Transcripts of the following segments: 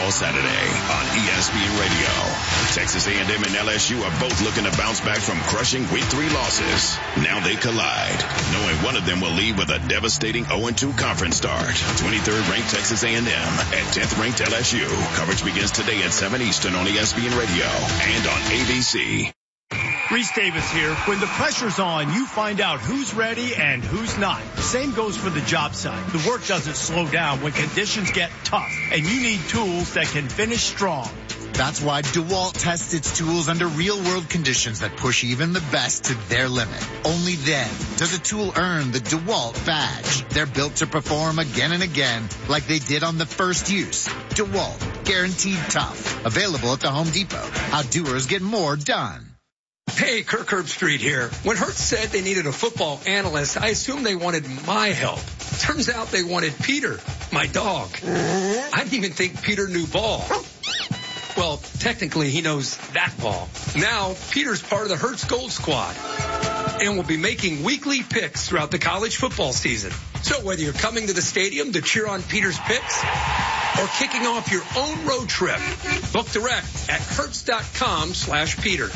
all Saturday on ESPN Radio. Texas A&M and LSU are both looking to bounce back from crushing Week 3 losses. Now they collide, knowing one of them will leave with a devastating 0-2 conference start. 23rd ranked Texas A&M and 10th ranked LSU. Coverage begins today at 7 Eastern on ESPN Radio and on ABC. Reese Davis here. When the pressure's on, you find out who's ready and who's not. Same goes for the job site. The work doesn't slow down when conditions get tough, and you need tools that can finish strong. That's why DeWalt tests its tools under real-world conditions that push even the best to their limit. Only then does a tool earn the DeWalt badge. They're built to perform again and again like they did on the first use. DeWalt, guaranteed tough. Available at the Home Depot. How doers get more done. Hey, Kirk Herbstreit here. When Hertz said they needed a football analyst, I assumed they wanted my help. Turns out they wanted Peter, my dog. I didn't even think Peter knew ball. Well, technically, he knows that ball. Now, Peter's part of the Hertz Gold Squad and will be making weekly picks throughout the college football season. So whether you're coming to the stadium to cheer on Peter's picks or kicking off your own road trip, book direct at hertz.com/Peter.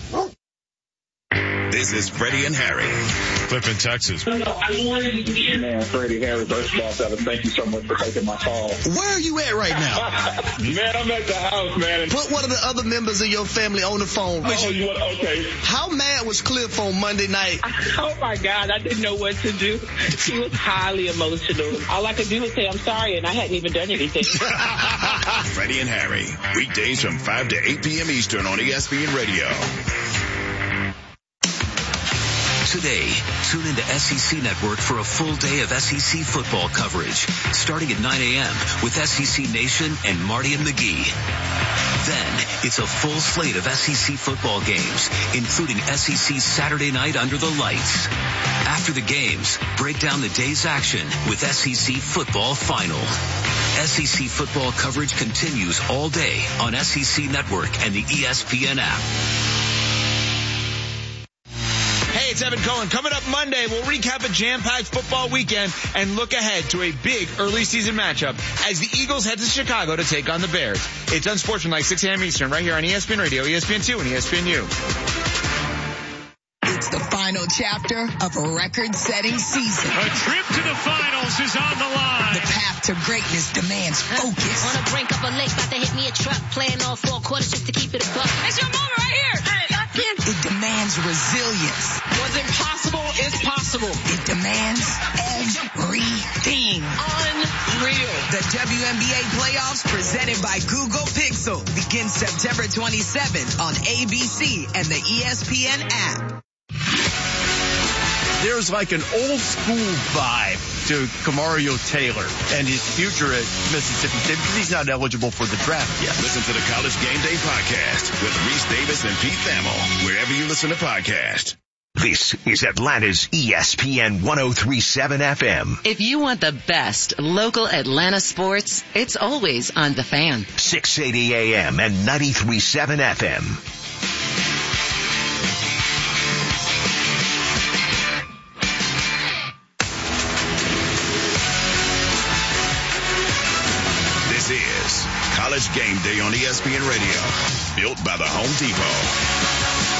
This is Freddie and Harry. Flippin' Texas. Man, Freddie, Harry, first of all, fellas, thank you so much for taking my call. Where are you at right now? Man, I'm at the house, man. Put one of the other members of your family on the phone. Okay. How mad was Cliff on Monday night? Oh, my God. I didn't know what to do. He was highly emotional. All I could do was say, I'm sorry, and I hadn't even done anything. Freddie and Harry, weekdays from 5 to 8 p.m. Eastern on ESPN Radio. Today, tune into SEC Network for a full day of SEC football coverage, starting at 9 a.m. with SEC Nation and Marty and McGee. Then, it's a full slate of SEC football games, including SEC Saturday Night Under the Lights. After the games, break down the day's action with SEC Football Final. SEC football coverage continues all day on SEC Network and the ESPN app. Hey, it's Evan Cohen. Coming up Monday, we'll recap a jam-packed football weekend and look ahead to a big early season matchup as the Eagles head to Chicago to take on the Bears. It's Unsportsmanlike, 6 a.m. Eastern, right here on ESPN Radio, ESPN2, and ESPNU. It's the final chapter of a record-setting season. A trip to the finals is on the line. The path to greatness demands focus. On the brink of a lake, about to hit me a truck, playing all 4 quarters just to keep it a buck. It's your moment right here. It demands resilience. What's impossible is possible. It demands everything. Unreal. The WNBA playoffs presented by Google Pixel begins September 27th on ABC and the ESPN app. There's like an old school vibe to Kamario Taylor and his future at Mississippi State because he's not eligible for the draft yet. Listen to the College Game Day podcast with Reese Davis and Pete Thamel, wherever you listen to podcasts. This is Atlanta's ESPN 103.7 FM. If you want the best local Atlanta sports, it's always on The Fan. 680 AM and 93.7 FM. This is College Game Day on ESPN Radio, built by the Home Depot.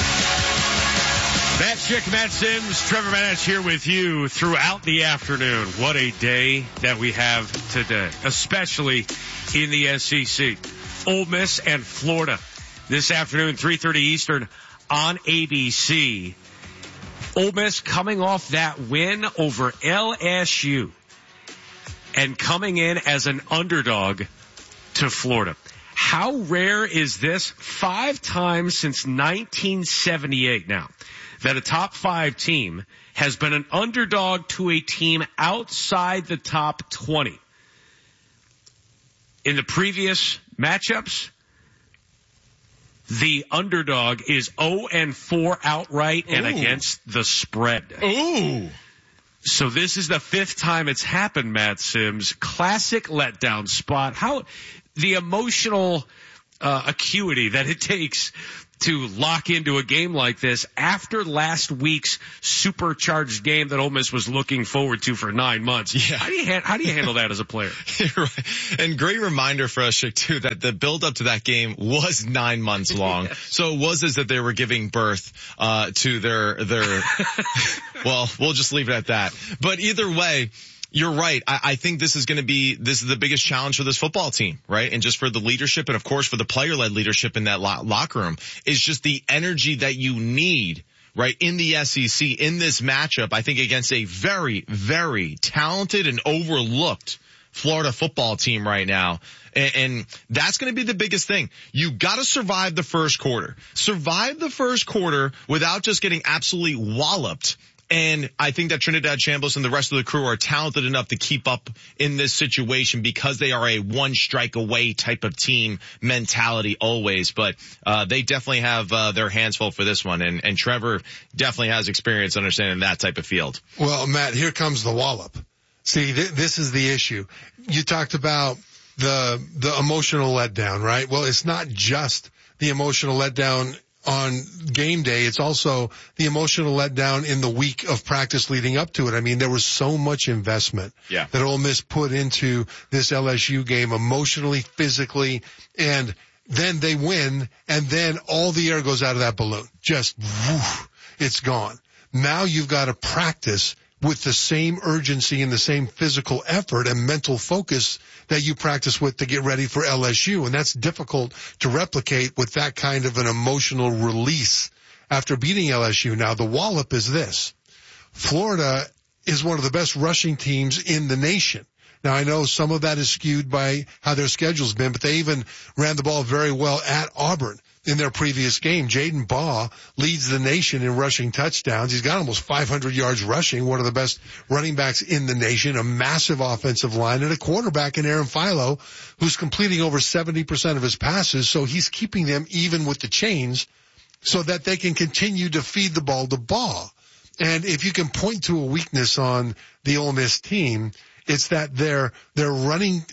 Matt Schick, Matt Sims, Trevor Manich here with you throughout the afternoon. What a day that we have today, especially in the SEC. Ole Miss and Florida this afternoon, 3:30 Eastern on ABC. Ole Miss coming off that win over LSU and coming in as an underdog to Florida. How rare is this? 5 times since 1978 now that a top 5 team has been an underdog to a team outside the top 20. In the previous matchups, the underdog is 0-4 outright and against the spread. Ooh. So this is the 5th time it's happened, Matt Sims. Classic letdown spot. How the emotional acuity that it takes to lock into a game like this after last week's supercharged game that Ole Miss was looking forward to for 9 months. Yeah. How do you handle that as a player? You're right. And great reminder for us, Chick, too, that the build up to that game was 9 months long. Yes. So it was as that they were giving birth, to their, well, we'll just leave it at that. But either way, you're right. I think this is the biggest challenge for this football team, right? And just for the leadership and of course for the player-led leadership in that locker room is just the energy that you need, right? In the SEC, in this matchup, I think against a very, very talented and overlooked Florida football team right now. And that's going to be the biggest thing. You got to survive the first quarter. Survive the first quarter without just getting absolutely walloped. And I think that Trinidad Chambliss and the rest of the crew are talented enough to keep up in this situation because they are a one strike away type of team mentality always. But they definitely have their hands full for this one. And Trevor definitely has experience understanding that type of field. Well, Matt, here comes the wallop. See, this is the issue. You talked about the emotional letdown, right? Well, it's not just the emotional letdown on game day. It's also the emotional letdown in the week of practice leading up to it. I mean, there was so much investment that Ole Miss put into this LSU game emotionally, physically, and then they win, and then all the air goes out of that balloon. Just, woof, it's gone. Now you've got to practice with the same urgency and the same physical effort and mental focus that you practice with to get ready for LSU. And that's difficult to replicate with that kind of an emotional release after beating LSU. Now, the wallop is this. Florida is one of the best rushing teams in the nation. Now, I know some of that is skewed by how their schedule's been, but they even ran the ball very well at Auburn in their previous game. Jaden Baugh leads the nation in rushing touchdowns. He's got almost 500 yards rushing, one of the best running backs in the nation, a massive offensive line, and a quarterback in Aaron Philo who's completing over 70% of his passes, so he's keeping them even with the chains so that they can continue to feed the ball to Baugh. And if you can point to a weakness on the Ole Miss team, it's that their running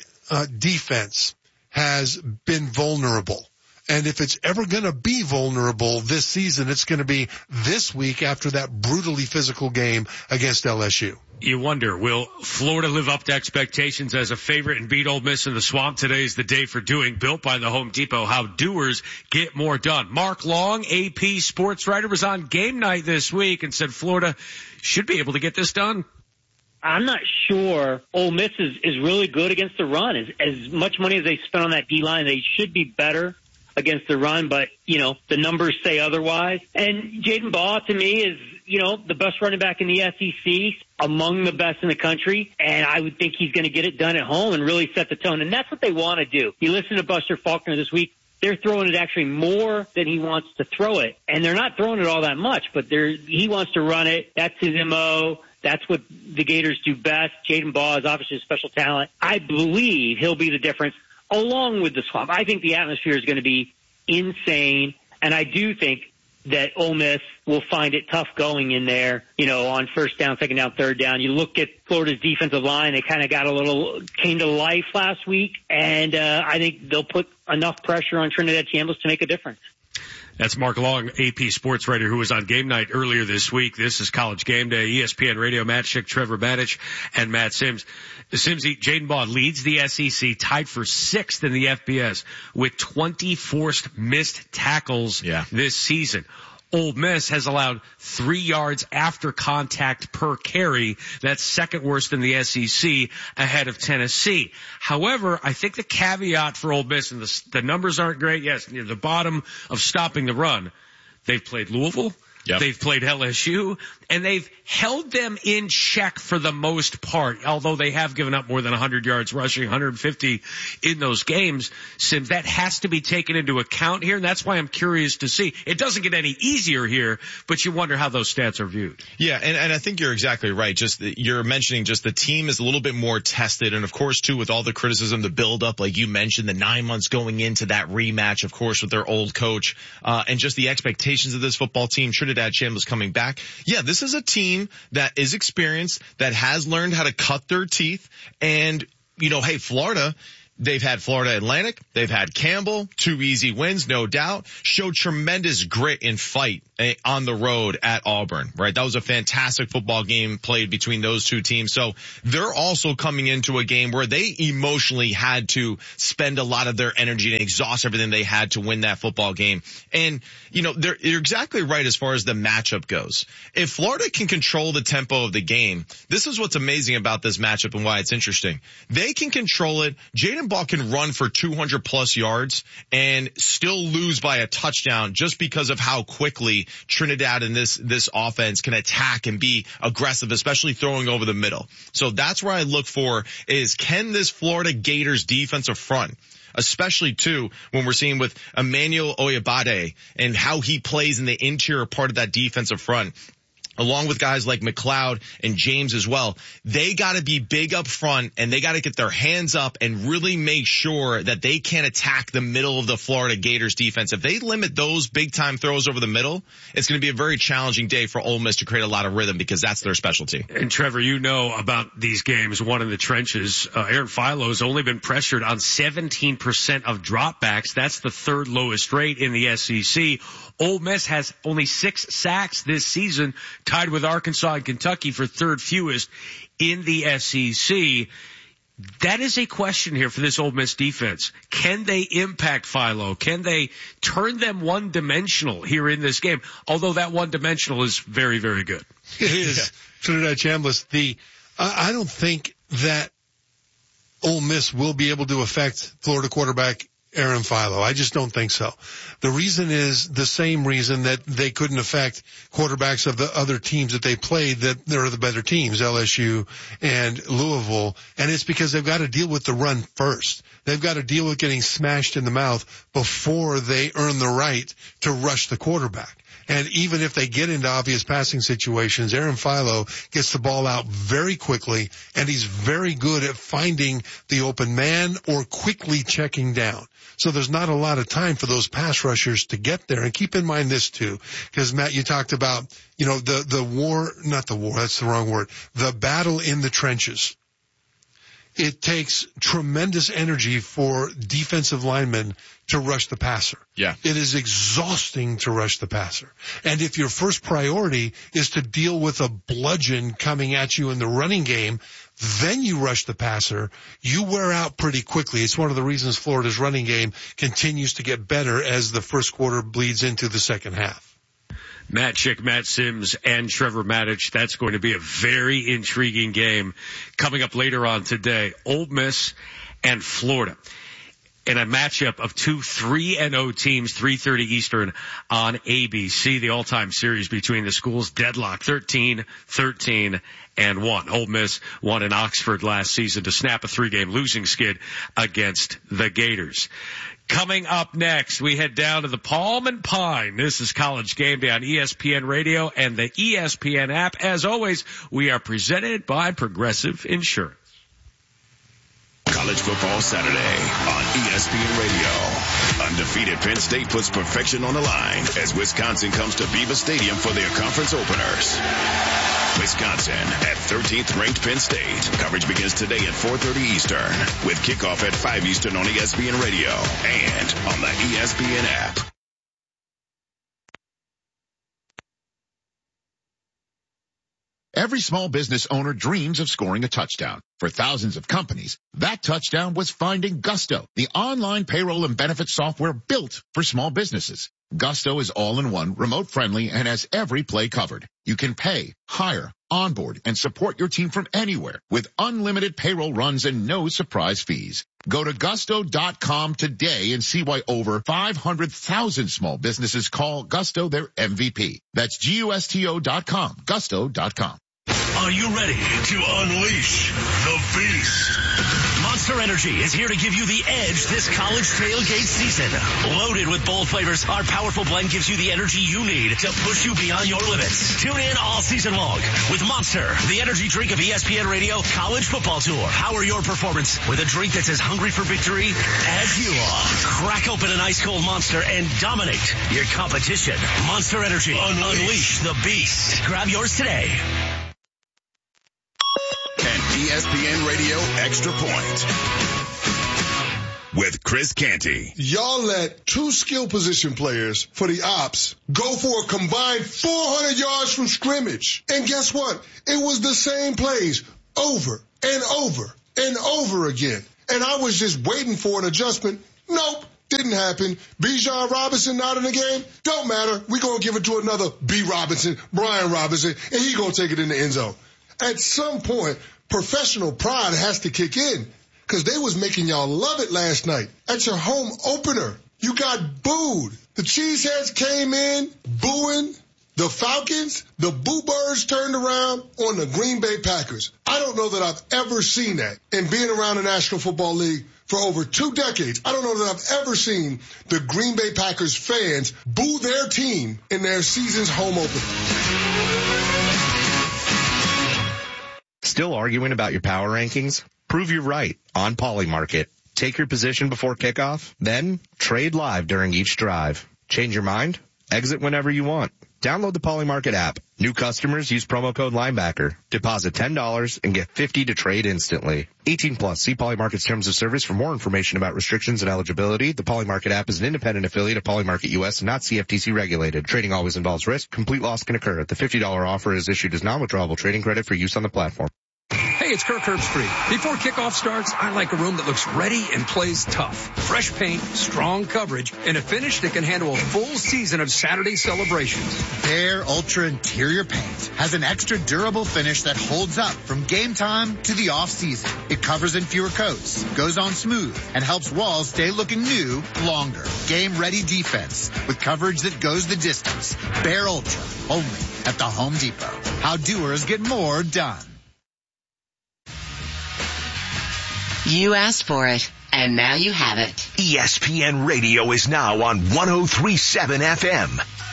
defense has been vulnerable. And if it's ever going to be vulnerable this season, it's going to be this week after that brutally physical game against LSU. You wonder, will Florida live up to expectations as a favorite and beat Ole Miss in the swamp? Today is the day for doing, built by the Home Depot, how doers get more done. Mark Long, AP sports writer, was on Game Night this week and said Florida should be able to get this done. I'm not sure Ole Miss is really good against the run. As much money as they spent on that D-line, they should be better against the run, but, you know, the numbers say otherwise. And Jaden Baugh, to me, is, you know, the best running back in the SEC, among the best in the country, and I would think he's going to get it done at home and really set the tone, and that's what they want to do. You listen to Buster Faulkner this week, they're throwing it actually more than he wants to throw it, and they're not throwing it all that much, but he wants to run it. That's his MO. That's what the Gators do best. Jaden Baugh is obviously a special talent. I believe he'll be the difference along with the swamp. I think the atmosphere is going to be insane, and I do think that Ole Miss will find it tough going in there, you know, on first down, second down, third down. You look at Florida's defensive line, they kind of came to life last week, and I think they'll put enough pressure on Trinidad Chambliss to make a difference. That's Mark Long, AP sports writer, who was on Game Night earlier this week. This is College Game Day, ESPN Radio. Matt Schick, Trevor Banich, and Matt Sims. Simsy, Jaden Baugh leads the SEC, tied for 6th in the FBS with 20 forced missed tackles this season. Ole Miss has allowed 3 yards after contact per carry. That's second worst in the SEC, ahead of Tennessee. However, I think the caveat for Ole Miss, and the numbers aren't great, yes, near the bottom of stopping the run, they've played Louisville. Yep. They've played LSU, and they've held them in check for the most part, although they have given up more than 100 yards rushing, 150 in those games. Sims, that has to be taken into account here, and that's why I'm curious to see. It doesn't get any easier here, but you wonder how those stats are viewed. Yeah, and I think you're exactly right. Just you're mentioning just the team is a little bit more tested, and of course, too, with all the criticism, the build-up, like you mentioned, the 9 months going into that rematch, of course, with their old coach, and just the expectations of this football team. Trinidad Chambliss coming back. Yeah, this is a team that is experienced, that has learned how to cut their teeth. And, you know, hey, Florida, They've had Florida Atlantic. They've had Campbell. 2 easy wins, no doubt. Showed tremendous grit and fight on the road at Auburn, right? That was a fantastic football game played between those two teams. So they're also coming into a game where they emotionally had to spend a lot of their energy and exhaust everything they had to win that football game. And, you're exactly right as far as the matchup goes. If Florida can control the tempo of the game, this is what's amazing about this matchup and why it's interesting. They can control it. Jaden Ball can run for 200 plus yards and still lose by a touchdown just because of how quickly Trinidad and this offense can attack and be aggressive, especially throwing over the middle. So that's where I look for is, can this Florida Gators defensive front, especially too when we're seeing with Emmanuel Oyabade and how he plays in the interior part of that defensive front, along with guys like McLeod and James as well, they got to be big up front and they got to get their hands up and really make sure that they can't attack the middle of the Florida Gators defense. If they limit those big time throws over the middle, it's going to be a very challenging day for Ole Miss to create a lot of rhythm because that's their specialty. And Trevor, you know about these games, one in the trenches. Aaron Philo's only been pressured on 17% of dropbacks. That's the 3rd lowest rate in the SEC. Ole Miss has only 6 sacks this season, tied with Arkansas and Kentucky for 3rd fewest in the SEC. That is a question here for this Ole Miss defense. Can they impact Philo? Can they turn them one-dimensional here in this game? Although that one-dimensional is very, very good. It is. Trinidad Chambliss. I don't think that Ole Miss will be able to affect Florida quarterback Aaron Philo. I just don't think so. The reason is the same reason that they couldn't affect quarterbacks of the other teams that they played, that they're the better teams, LSU and Louisville, and it's because they've got to deal with the run first. They've got to deal with getting smashed in the mouth before they earn the right to rush the quarterback. And even if they get into obvious passing situations, Aaron Philo gets the ball out very quickly, and he's very good at finding the open man or quickly checking down. So there's not a lot of time for those pass rushers to get there. And keep in mind this too, because Matt, you talked about, the battle in the trenches. It takes tremendous energy for defensive linemen to rush the passer. Yeah. It is exhausting to rush the passer. And if your first priority is to deal with a bludgeon coming at you in the running game, then you rush the passer, you wear out pretty quickly. It's one of the reasons Florida's running game continues to get better as the first quarter bleeds into the second half. Matt Chick, Matt Sims, and Trevor Mattich. That's going to be a very intriguing game coming up later on today. Ole Miss and Florida in a matchup of two 3-0 teams, 3:30 Eastern on ABC. The all-time series between the schools, deadlock 13-13-1. Ole Miss won in Oxford last season to snap a 3-game losing skid against the Gators. Coming up next, we head down to the Palm and Pine. This is College Game Day on ESPN Radio and the ESPN app. As always, we are presented by Progressive Insurance. College Football Saturday on ESPN Radio. Undefeated Penn State puts perfection on the line as Wisconsin comes to Beaver Stadium for their conference openers. Wisconsin at 13th ranked Penn State. Coverage begins today at 4:30 Eastern with kickoff at 5 Eastern on ESPN Radio and on the ESPN app. Every small business owner dreams of scoring a touchdown. For thousands of companies, that touchdown was finding Gusto, the online payroll and benefits software built for small businesses. Gusto is all-in-one, remote-friendly, and has every play covered. You can pay, hire, onboard, and support your team from anywhere with unlimited payroll runs and no surprise fees. Go to Gusto.com today and see why over 500,000 small businesses call Gusto their MVP. That's Gusto.com, Gusto.com. Are you ready to unleash the beast? Monster Energy is here to give you the edge this college tailgate season. Loaded with bold flavors, our powerful blend gives you the energy you need to push you beyond your limits. Tune in all season long with Monster, the energy drink of ESPN Radio College Football Tour. Power your performance with a drink that's as hungry for victory as you are. Crack open an ice cold Monster and dominate your competition. Monster Energy. Unleash the beast. Grab yours today. And ESPN Radio Extra Point. with Chris Canty. Y'all let two skill position players for the ops go for a combined 400 yards from scrimmage. And guess what? It was the same plays over and over and over again. And I was just waiting for an adjustment. Nope. Didn't happen. Bijan Robinson not in the game? Don't matter. We're going to give it to another B. Robinson, Brian Robinson, and he's going to take it in the end zone. At some point, professional pride has to kick in because they was making y'all love it last night. At your home opener, you got booed. The Cheeseheads came in booing the Falcons. The Boo Birds turned around on the Green Bay Packers. I don't know that I've ever seen that. And being around the National Football League for over 2 decades, I don't know that I've ever seen the Green Bay Packers fans boo their team in their season's home opener. Still arguing about your power rankings? Prove you're right on Polymarket. Take your position before kickoff, then trade live during each drive. Change your mind? Exit whenever you want. Download the Polymarket app. New customers use promo code Linebacker. Deposit $10 and get $50 to trade instantly. 18 plus. See Polymarket's terms of service for more information about restrictions and eligibility. The Polymarket app is an independent affiliate of Polymarket US and not CFTC regulated. Trading always involves risk. Complete loss can occur. The $50 offer is issued as non-withdrawable trading credit for use on the platform. Hey, it's Kirk Herbstreit. Before kickoff starts, I like a room that looks ready and plays tough. Fresh paint, strong coverage, and a finish that can handle a full season of Saturday celebrations. Behr Ultra Interior Paint has an extra durable finish that holds up from game time to the off season. It covers in fewer coats, goes on smooth, and helps walls stay looking new longer. Game ready defense with coverage that goes the distance. Behr Ultra, only at the Home Depot. How doers get more done. You asked for it, and now you have it. ESPN Radio is now on 103.7 FM.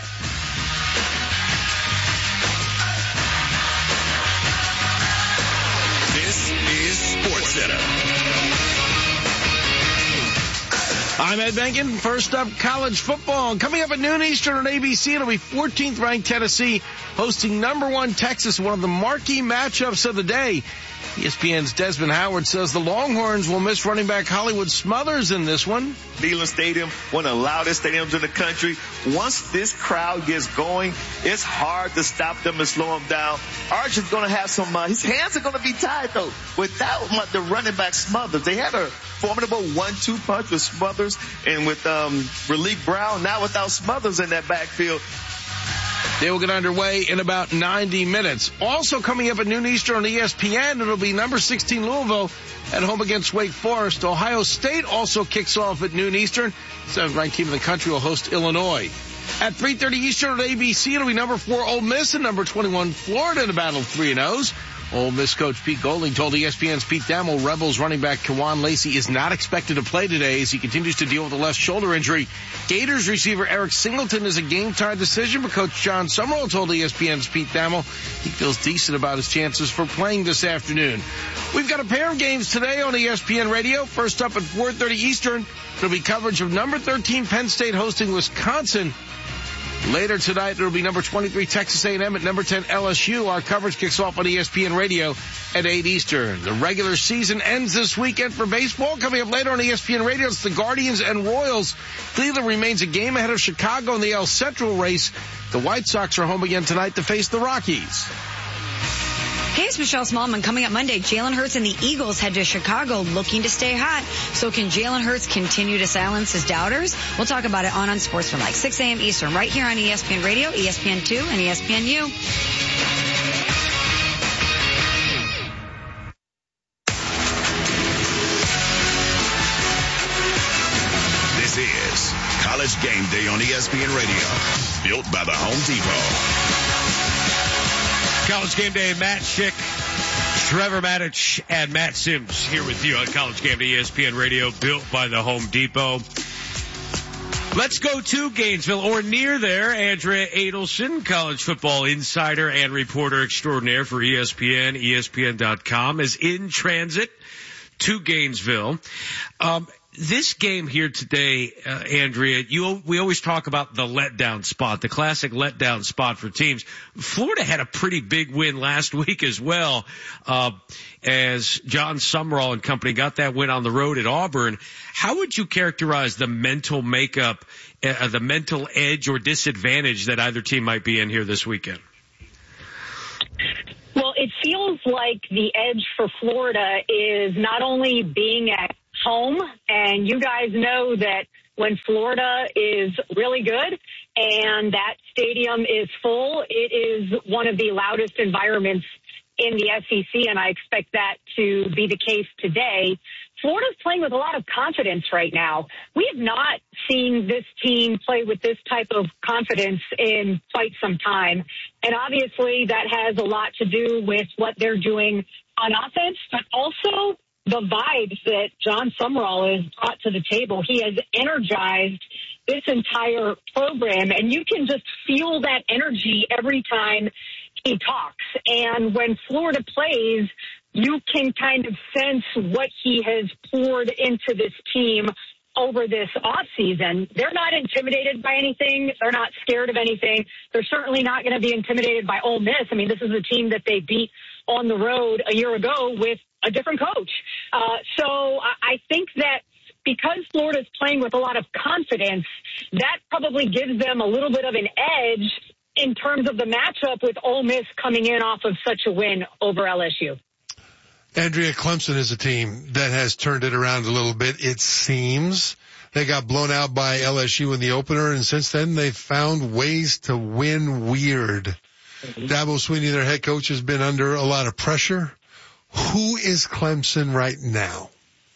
This is SportsCenter. I'm Ed Benkin. First up, college football. Coming up at noon Eastern on ABC, it'll be 14th ranked Tennessee hosting number 1 Texas, one of the marquee matchups of the day. ESPN's Desmond Howard says the Longhorns will miss running back Hollywood Smothers in this one. Neyland Stadium, one of the loudest stadiums in the country. Once this crowd gets going, it's hard to stop them and slow them down. Arch is going to have some, his hands are going to be tied though. Without the running back Smothers, they had a formidable 1-2 punch with Smothers and with Raleek Brown. Now without Smothers in that backfield, they will get underway in about 90 minutes. Also coming up at noon Eastern on ESPN, it'll be number 16 Louisville at home against Wake Forest. Ohio State also kicks off at noon Eastern. 7th-ranked team in the country will host Illinois. At 3:30 Eastern on ABC, it'll be number 4 Ole Miss and number 21 Florida in a battle of 3-0s. Ole Miss coach Pete Golding told ESPN's Pete Thamel Rebels running back Kawan Lacey is not expected to play today as he continues to deal with a left shoulder injury. Gators receiver Eric Singleton is a game-time decision, but Coach John Summerall told ESPN's Pete Thamel he feels decent about his chances for playing this afternoon. We've got a pair of games today on ESPN Radio. First up at 4:30 Eastern, there'll be coverage of number 13 Penn State hosting Wisconsin. Later tonight, there will be number 23 Texas A&M at number 10 LSU. Our coverage kicks off on ESPN Radio at 8 Eastern. The regular season ends this weekend for baseball. Coming up later on ESPN Radio, it's the Guardians and Royals. Cleveland remains a game ahead of Chicago in the AL Central race. The White Sox are home again tonight to face the Rockies. Hey, it's Michelle Smallman. Coming up Monday, Jalen Hurts and the Eagles head to Chicago looking to stay hot. So can Jalen Hurts continue to silence his doubters? We'll talk about it on Sports from 6 a.m. Eastern, right here on ESPN Radio, ESPN2, and ESPNU. This is College Game Day on ESPN Radio, built by the Home Depot. College Game Day, Matt Schick, Trevor Matich, and Matt Sims here with you on College Game Day, ESPN Radio, built by the Home Depot. Let's go to Gainesville, or near there. Andrea Adelson, college football insider and reporter extraordinaire for ESPN, ESPN.com, is in transit to Gainesville. this game here today, Andrea, we always talk about the letdown spot, the classic letdown spot for teams. Florida had a pretty big win last week as well, as John Sumrall and company got that win on the road at Auburn. How would you characterize the mental makeup, the mental edge or disadvantage that either team might be in here this weekend? Well, it feels like the edge for Florida is not only being at home, and you guys know that when Florida is really good and that stadium is full, it is one of the loudest environments in the SEC, and I expect that to be the case today. Florida's playing with a lot of confidence right now. We have not seen this team play with this type of confidence in quite some time. And obviously that has a lot to do with what they're doing on offense, but also the vibes that John Sumrall has brought to the table. He has energized this entire program, and you can just feel that energy every time he talks. And when Florida plays, you can kind of sense what he has poured into this team over this offseason. They're not intimidated by anything. They're not scared of anything. They're certainly not going to be intimidated by Ole Miss. I mean, this is a team that they beat on the road a year ago with a different coach. So I think that because Florida's playing with a lot of confidence, that probably gives them a little bit of an edge in terms of the matchup with Ole Miss coming in off of such a win over LSU. Andrea, Clemson is a team that has turned it around a little bit. It seems they got blown out by LSU in the opener, and since then they've found ways to win weird. Dabo Swinney, their head coach, has been under a lot of pressure. Who is Clemson right now?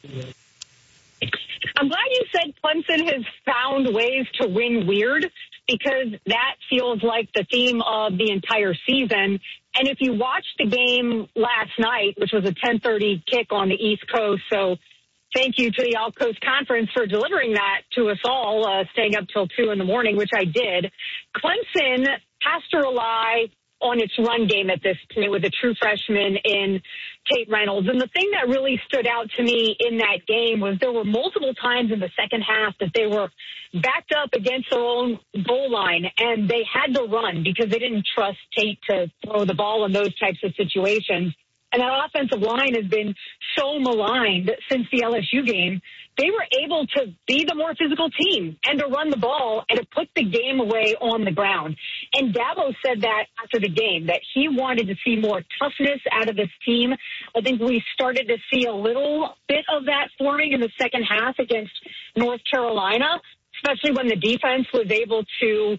I'm glad you said Clemson has found ways to win weird, because that feels like the theme of the entire season. And if you watched the game last night, which was a 10:30 kick on the East Coast, so thank you to the All Coast Conference for delivering that to us all, staying up till 2 in the morning, which I did. Clemson has to rely on its run game at this point with a true freshman in Tate Reynolds. And the thing that really stood out to me in that game was there were multiple times in the second half that they were backed up against their own goal line, and they had to run because they didn't trust Tate to throw the ball in those types of situations. And that offensive line has been so maligned since the LSU game. They were able to be the more physical team and to run the ball and to put the game away on the ground. And Dabo said that after the game, that he wanted to see more toughness out of this team. I think we started to see a little bit of that forming in the second half against North Carolina, especially when the defense was able to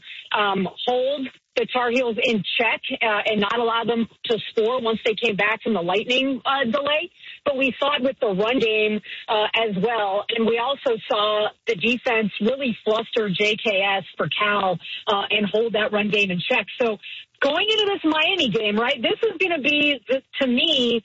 hold the Tar Heels in check and not allow them to score once they came back from the lightning delay. But we saw it with the run game as well. And we also saw the defense really fluster JKS for Cal and hold that run game in check. So going into this Miami game, right, this is going to be, to me,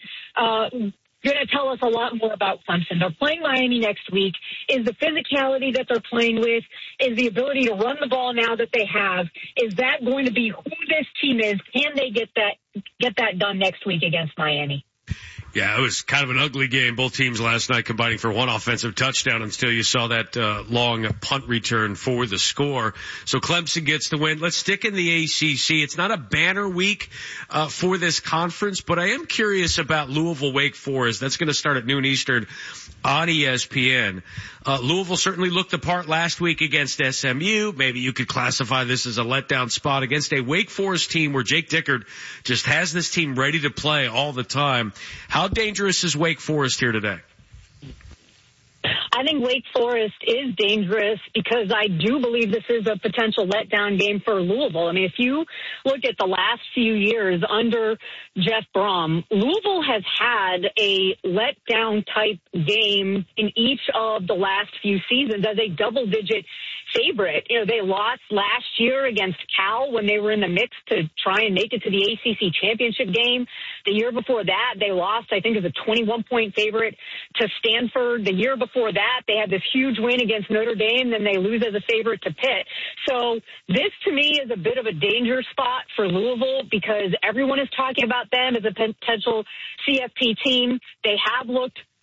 going to tell us a lot more about Clemson. They're playing Miami next week. Is the physicality that they're playing with, is the ability to run the ball now that they have, is that going to be who this team is? Can they get that done next week against Miami? Yeah, it was kind of an ugly game. Both teams last night combining for one offensive touchdown until you saw that long punt return for the score. So Clemson gets the win. Let's stick in the ACC. It's not a banner week for this conference, but I am curious about Louisville Wake Forest. That's going to start at noon Eastern on ESPN. Louisville certainly looked the part last week against SMU. Maybe you could classify this as a letdown spot against a Wake Forest team where Jake Dickert just has this team ready to play all the time. How dangerous is Wake Forest here today? I think Wake Forest is dangerous because I do believe this is a potential letdown game for Louisville. I mean, if you look at the last few years under Jeff Brom, Louisville has had a letdown type game in each of the last few seasons as a double-digit favorite. You know, they lost last year against Cal when they were in the mix to try and make it to the ACC championship game. The year before that, they lost, I think, as a 21-point favorite to Stanford. The year before that, they had this huge win against Notre Dame, then they lose as a favorite to Pitt. So this, to me, is a bit of a danger spot for Louisville because everyone is talking about them as a potential CFP team. They have looked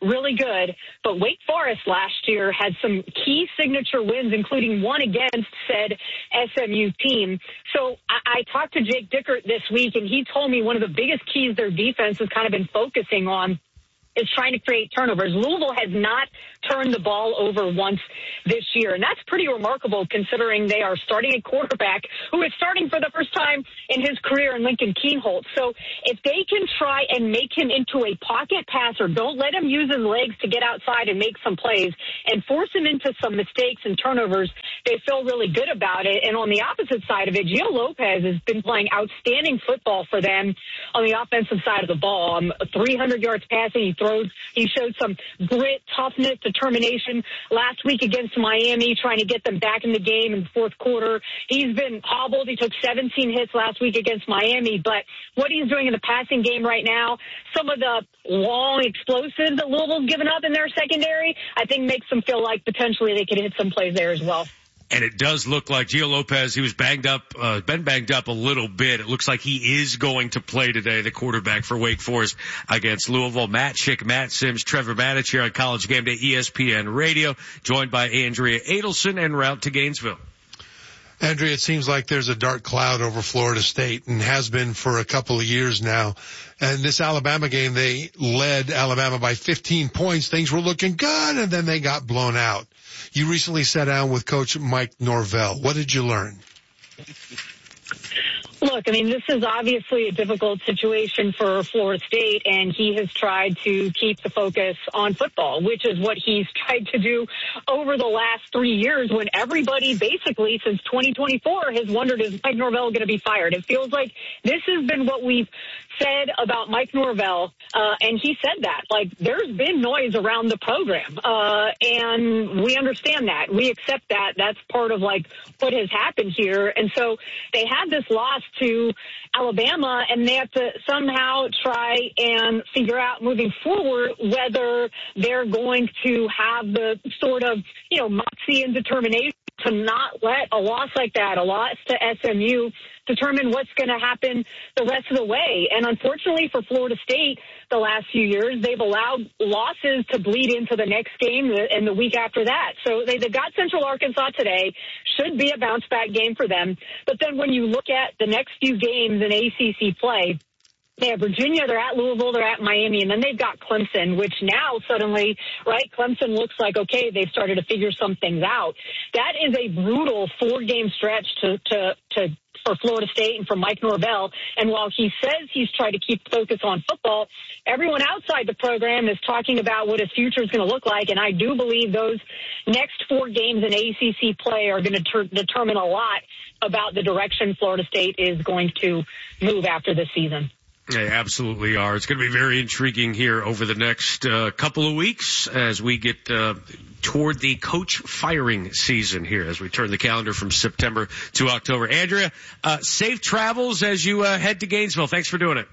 really good, but Wake Forest last year had some key signature wins, including one against said SMU team. So I talked to Jake Dickert this week, and he told me one of the biggest keys their defense has kind of been focusing on is trying to create turnovers. Louisville has not turned the ball over once this year, and that's pretty remarkable considering they are starting a quarterback who is starting for the first time in his career in Lincoln Kienholz. So if they can try and make him into a pocket passer, don't let him use his legs to get outside and make some plays, and force him into some mistakes and turnovers, they feel really good about it. And on the opposite side of it, Gio Lopez has been playing outstanding football for them on the offensive side of the ball. 300 yards passing. He showed some grit, toughness, determination last week against Miami, trying to get them back in the game in the fourth quarter. He's been hobbled. He took 17 hits last week against Miami, but what he's doing in the passing game right now, some of the long explosives that Louisville's given up in their secondary, I think makes them feel like potentially they could hit some plays there as well. And it does look like Gio Lopez, he was been banged up a little bit. It looks like he is going to play today, the quarterback for Wake Forest against Louisville. Matt Schick, Matt Sims, Trevor Matich here on College Game Day, ESPN Radio, joined by Andrea Adelson en route to Gainesville. Andrea, it seems like there's a dark cloud over Florida State and has been for a couple of years now. And this Alabama game, they led Alabama by 15 points. Things were looking good, and then they got blown out. You recently sat down with Coach Mike Norvell. What did you learn? Look, I mean, this is obviously a difficult situation for Florida State, and he has tried to keep the focus on football, which is what he's tried to do over the last 3 years when everybody basically since 2024 has wondered, is Mike Norvell going to be fired? It feels like this has been what we've said about Mike Norvell, and he said that. Like, there's been noise around the program, and we understand that. We accept that. That's part of, like, what has happened here. And so they had this loss to Alabama, and they have to somehow try and figure out moving forward whether they're going to have the sort of, moxie and determination to not let a loss like that, a loss to SMU, determine what's going to happen the rest of the way. And unfortunately for Florida State, the last few years, they've allowed losses to bleed into the next game and the week after that. So they've got Central Arkansas today. Should be a bounce-back game for them. But then when you look at the next few games in ACC play, they have Virginia, they're at Louisville, they're at Miami, and then they've got Clemson, which now suddenly, right, Clemson looks like, okay, they've started to figure some things out. That is a brutal 4-game stretch for Florida State and for Mike Norvell. And while he says he's tried to keep focus on football, everyone outside the program is talking about what his future is going to look like. And I do believe those next 4 games in ACC play are going to determine a lot about the direction Florida State is going to move after this season. They absolutely are. It's going to be very intriguing here over the next couple of weeks as we get toward the coach firing season here as we turn the calendar from September to October. Andrea, safe travels as you head to Gainesville. Thanks for doing it.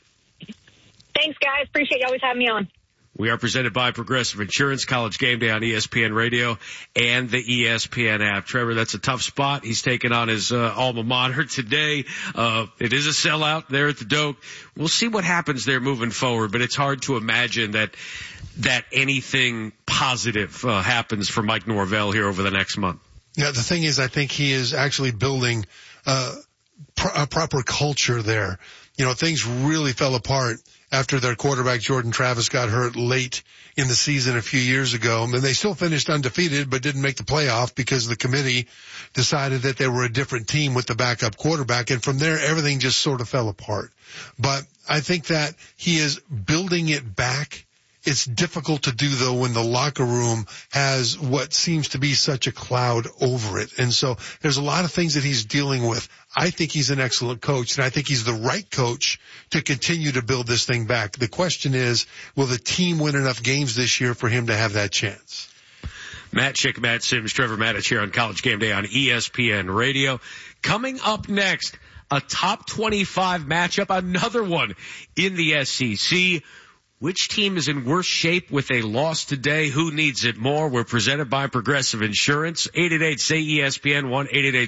Thanks, guys. Appreciate you always having me on. We are presented by Progressive Insurance, College Game Day on ESPN Radio and the ESPN app. Trevor, that's a tough spot. He's taking on his alma mater today. It is a sellout there at the Doak. We'll see what happens there moving forward, but it's hard to imagine that anything positive happens for Mike Norvell here over the next month. Yeah, the thing is, I think he is actually building a proper culture there. Things really fell apart after their quarterback Jordan Travis got hurt late in the season a few years ago. And they still finished undefeated but didn't make the playoff because the committee decided that they were a different team with the backup quarterback. And from there, everything just sort of fell apart. But I think that he is building it back. It's difficult to do, though, when the locker room has what seems to be such a cloud over it. And so there's a lot of things that he's dealing with. I think he's an excellent coach, and I think he's the right coach to continue to build this thing back. The question is, will the team win enough games this year for him to have that chance? Matt Schick, Matt Sims, Trevor Matich here on College Game Day on ESPN Radio. Coming up next, a top 25 matchup, another one in the SEC. Which team is in worse shape with a loss today? Who needs it more? We're presented by Progressive Insurance. 888-SAY-ESPN,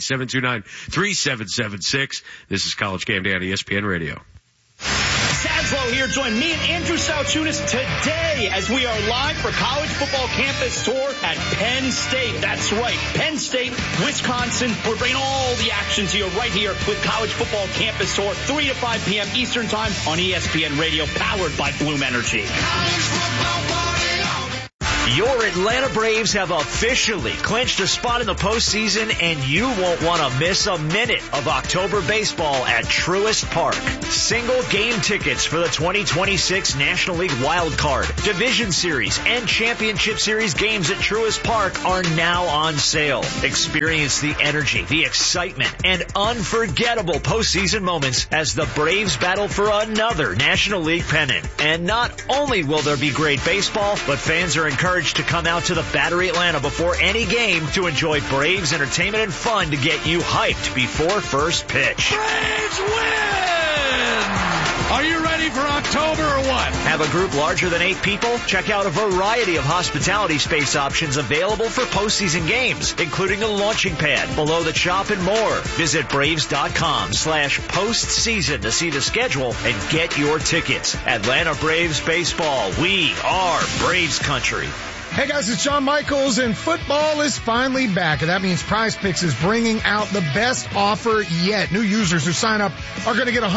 1-888-729-3776. This is College Game Day on ESPN Radio. South Winslow here. Join me and Andrew Salchunas today as we are live for College Football Campus Tour at Penn State. That's right, Penn State, Wisconsin. We're bringing all the action to you right here with College Football Campus Tour, 3 to 5 p.m. Eastern Time on ESPN Radio, powered by Bloom Energy. Your Atlanta Braves have officially clinched a spot in the postseason, and you won't want to miss a minute of October baseball at Truist Park. Single game tickets for the 2026 National League Wild Card, Division Series, and Championship Series games at Truist Park are now on sale. Experience the energy, the excitement, and unforgettable postseason moments as the Braves battle for another National League pennant. And not only will there be great baseball, but fans are encouraged to come out to the Battery Atlanta before any game to enjoy Braves entertainment and fun to get you hyped before first pitch. Braves win! Are you ready for October or what? Have a group larger than 8 people? Check out a variety of hospitality space options available for postseason games, including a launching pad, below the shop, and more. Visit Braves.com/postseason to see the schedule and get your tickets. Atlanta Braves baseball. We are Braves country. Hey guys, it's John Michaels, and football is finally back, and that means Prize Picks is bringing out the best offer yet. New users who sign up are going to get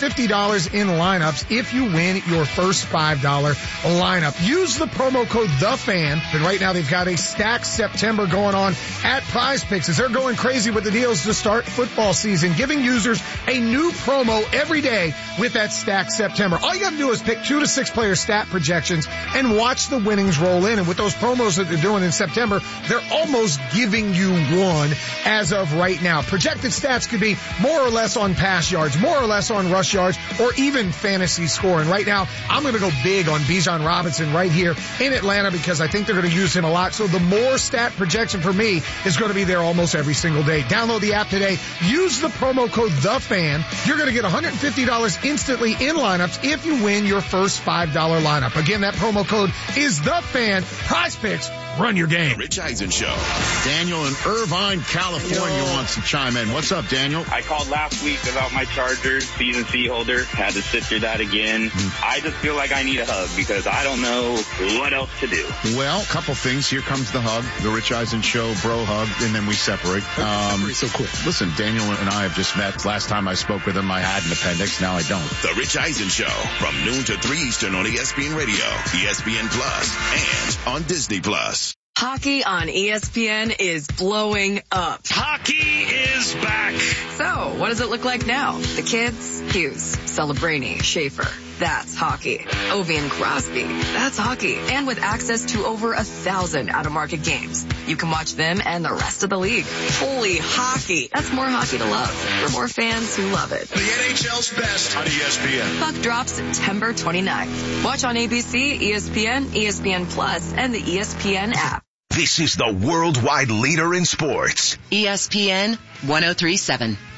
$150 in lineups if you win your first $5 lineup. Use the promo code THEFAN, and right now they've got a Stack September going on at Prize Picks as they're going crazy with the deals to start football season, giving users a new promo every day with that Stack September. All you got to do is pick 2 to 6 player stat projections and watch the winnings roll in, and with those promos that they're doing in September, they're almost giving you one as of right now. Projected stats could be more or less on pass yards, more or less on rush yards, or even fantasy score. And right now, I'm going to go big on Bijan Robinson right here in Atlanta because I think they're going to use him a lot. So the more stat projection for me is going to be there almost every single day. Download the app today. Use the promo code THEFAN. You're going to get $150 instantly in lineups if you win your first $5 lineup. Again, that promo code is THEFAN. Prize Picks, run your game. Rich Eisen Show. Daniel in Irvine, California wants to chime in. What's up, Daniel? I called last week about my Chargers season C holder. Had to sit through that again. I just feel like I need a hug because I don't know what else to do. Well, a couple things. Here comes the hug, the Rich Eisen Show bro hug, and then we separate. So quick. Listen, Daniel and I have just met. Last time I spoke with him, I had an appendix. Now I don't. The Rich Eisen Show from noon to 3 Eastern on ESPN Radio, ESPN Plus, and on Disney Plus. Hockey on ESPN is blowing up. Hockey is back. So, what does it look like now? The kids? Hughes, Celebrini, Schaefer. That's hockey. Ovi and Crosby. That's hockey. And with access to over 1,000 out-of-market games, you can watch them and the rest of the league. Holy hockey. That's more hockey to love for more fans who love it. The NHL's best on ESPN. Puck drops September 29th. Watch on ABC, ESPN, ESPN Plus, and the ESPN app. This is the worldwide leader in sports. ESPN 1037.